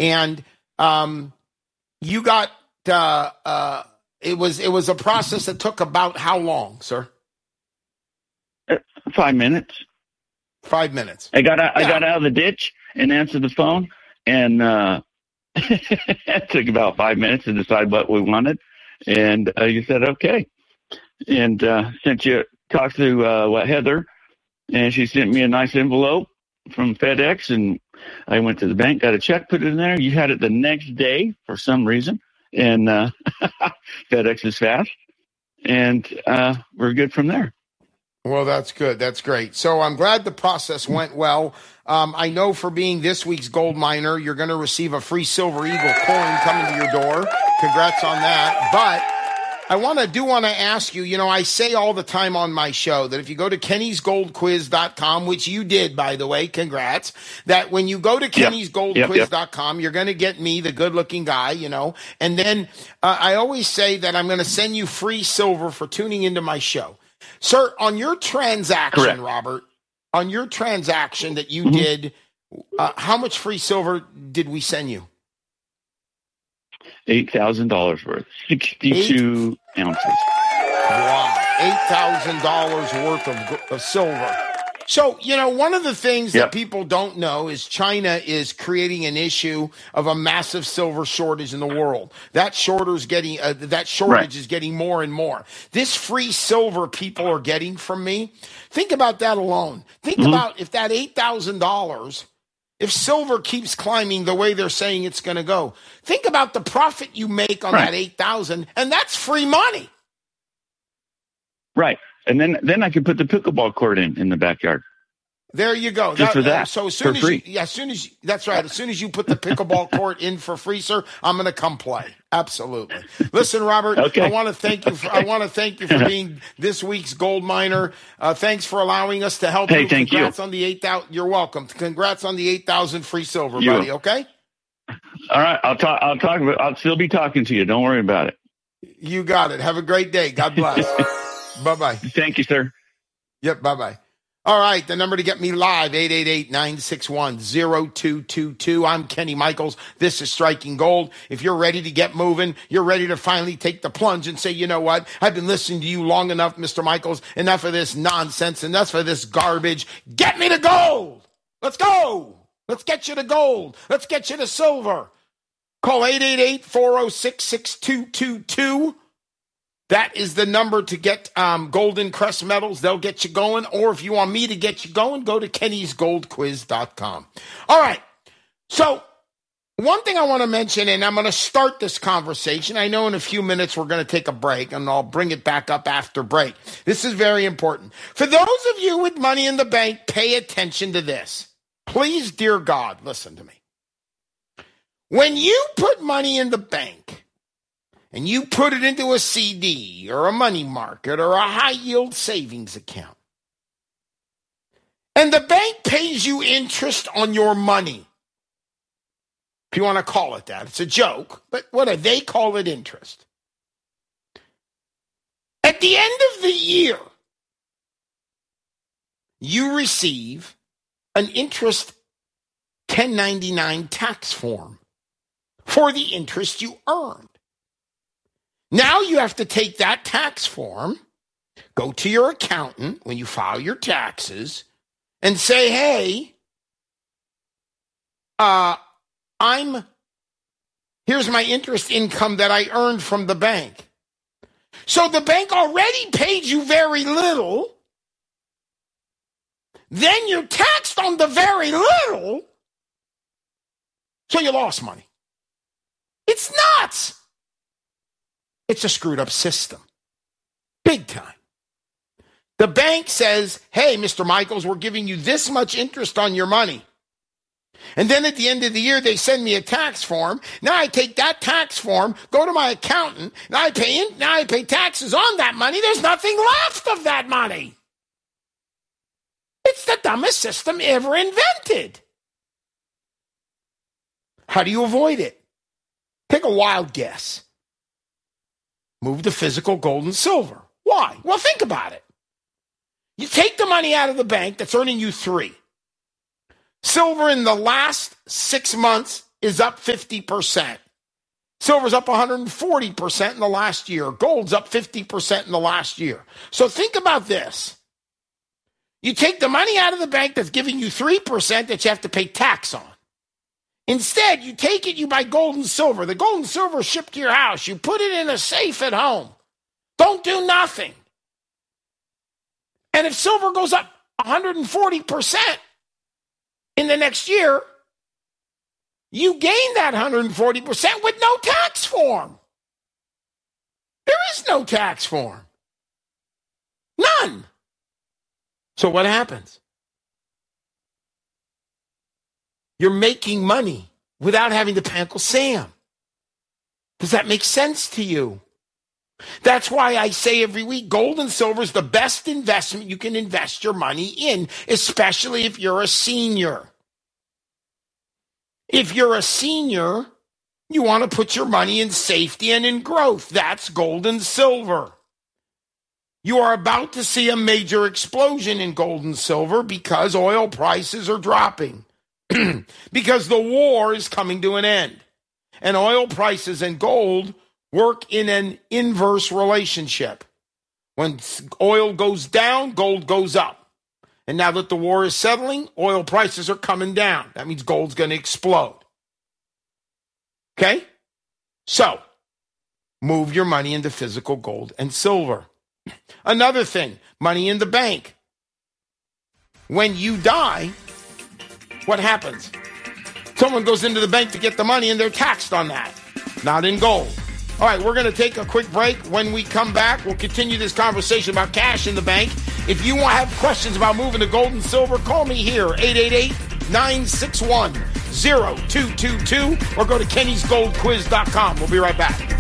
And you got it was a process that took about how long, sir? 5 minutes. 5 minutes. I got out of the ditch and answered the phone, and it took about 5 minutes to decide what we wanted. And you said okay. And since you talked to Heather, and she sent me a nice envelope from FedEx, and I went to the bank, got a check, put it in there. You had it the next day for some reason, and FedEx is fast, and we're good from there. Well, that's good. That's great. So I'm glad the process went well. I know for being this week's gold miner, you're going to receive a free Silver Eagle coin coming to your door. Congrats on that. But I want to ask you, I say all the time on my show that if you go to kennysgoldquiz.com, which you did, by the way, congrats, that when you go to kennysgoldquiz.com, you're going to get me, the good-looking guy, and then I always say that I'm going to send you free silver for tuning into my show. Sir, on your transaction, correct, Robert, on your transaction that you did, how much free silver did we send you? $8,000 worth, 62 ounces. Wow, $8,000 worth of silver. So, one of the things that people don't know is China is creating an issue of a massive silver shortage in the world. That shortage is getting more and more. This free silver people are getting from me. Think about that alone. Think about if that $8,000, if silver keeps climbing the way they're saying it's going to go. Think about the profit you make on that $8,000, and that's free money. Right. And then I could put the pickleball court in the backyard. There you go. Just for that. So as soon as free. That's right. As soon as you put the pickleball court in for free, sir, I'm going to come play. Absolutely. Listen, Robert, I want to thank you for being this week's gold miner. Thanks for allowing us to help you. Congrats on the 8,000. You're welcome. Congrats on the 8,000 free silver, buddy. Okay. All right. I'll still be talking to you. Don't worry about it. You got it. Have a great day. God bless. Bye-bye. Thank you, sir. Yep, bye-bye. All right, the number to get me live, 888-961-0222. I'm Kenny Michaels. This is Striking Gold. If you're ready to get moving, you're ready to finally take the plunge and say, you know what? I've been listening to you long enough, Mr. Michaels. Enough of this nonsense. Enough of this garbage. Get me to gold. Let's go. Let's get you to gold. Let's get you to silver. Call 888-406-6222. That is the number to get Golden Crest medals. They'll get you going. Or if you want me to get you going, go to kennysgoldquiz.com. All right. So one thing I want to mention, and I'm going to start this conversation. I know in a few minutes we're going to take a break, and I'll bring it back up after break. This is very important. For those of you with money in the bank, pay attention to this. Please, dear God, listen to me. When you put money in the bank, and you put it into a CD or a money market or a high-yield savings account, and the bank pays you interest on your money, if you want to call it that. It's a joke, but whatever. They call it interest. At the end of the year, you receive an interest 1099 tax form for the interest you earned. Now you have to take that tax form, go to your accountant when you file your taxes, and say, hey, here's my interest income that I earned from the bank. So the bank already paid you very little. Then you're taxed on the very little. So you lost money. It's nuts. It's a screwed up system. Big time. The bank says, hey, Mr. Michaels, we're giving you this much interest on your money. And then at the end of the year, they send me a tax form. Now I take that tax form, go to my accountant, now I pay taxes on that money. There's nothing left of that money. It's the dumbest system ever invented. How do you avoid it? Take a wild guess. Move to physical gold and silver. Why? Well, think about it. You take the money out of the bank that's earning you 3. Silver in the last 6 months is up 50%. Silver's up 140% in the last year. Gold's up 50% in the last year. So think about this. You take the money out of the bank that's giving you 3% that you have to pay tax on. Instead, you take it, you buy gold and silver. The gold and silver is shipped to your house. You put it in a safe at home. Don't do nothing. And if silver goes up 140% in the next year, you gain that 140% with no tax form. There is no tax form. None. So what happens? You're making money without having to pay Uncle Sam. Does that make sense to you? That's why I say every week, gold and silver is the best investment you can invest your money in, especially if you're a senior. If you're a senior, you want to put your money in safety and in growth. That's gold and silver. You are about to see a major explosion in gold and silver because oil prices are dropping. Because the war is coming to an end. And oil prices and gold work in an inverse relationship. When oil goes down, gold goes up. And now that the war is settling, oil prices are coming down. That means gold's going to explode. Okay? So, move your money into physical gold and silver. Another thing, money in the bank. When you die, what happens? Someone goes into the bank to get the money and they're taxed on that, not in gold. All right, we're going to take a quick break. When we come back, we'll continue this conversation about cash in the bank. If you have questions about moving to gold and silver, call me here, 888-961-0222, or go to kennysgoldquiz.com. We'll be right back.